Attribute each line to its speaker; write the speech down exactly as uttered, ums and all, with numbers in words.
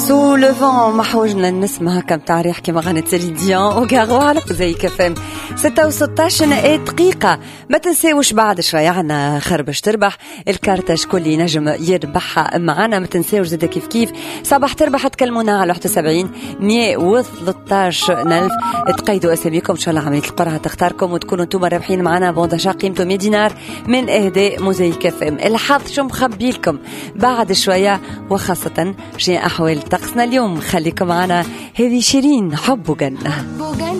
Speaker 1: سو لو فون محوجنا نسمع كم تعريح كما غنت سيلين ديون وكاغو على زي كفام ستة وستاشر دقيقة. ما تنساوش بعد شوية عنا خربش تربح الكارتة كل نجم يربحها معنا. ما تنساوش زي كيف كيف صباح تربح تكلمونا على واحد وسبعين مية وثلاثطاش ألف. تقيدوا أساميكم إن شاء الله عملية القرعة تختاركم وتكونوا انتم رابحين معنا بونداشا قيمته مية دينار من إهداء موزايك اف ام. الحظ شو مخبي لكم بعد شوية وخاصة شيء أحوال طقسنا اليوم. خليكم معنا. هذه شيرين حب وجنة.